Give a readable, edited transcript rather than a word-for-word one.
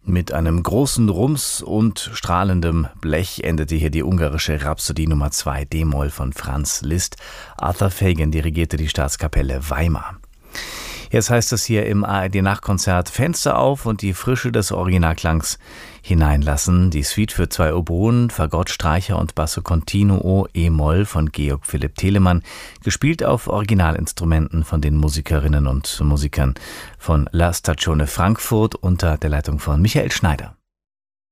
Mit einem großen Rums und strahlendem Blech endete hier die ungarische Rhapsodie Nummer 2 D-Moll von Franz Liszt. Arthur Fagan dirigierte die Staatskapelle Weimar. Jetzt heißt es hier im ARD-Nachkonzert Fenster auf und die Frische des Originalklangs hineinlassen. Die Suite für 2 Oboen, Fagott, Streicher und Basso Continuo E-Moll von Georg Philipp Telemann, gespielt auf Originalinstrumenten von den Musikerinnen und Musikern von La Stazione Frankfurt unter der Leitung von Michael Schneider.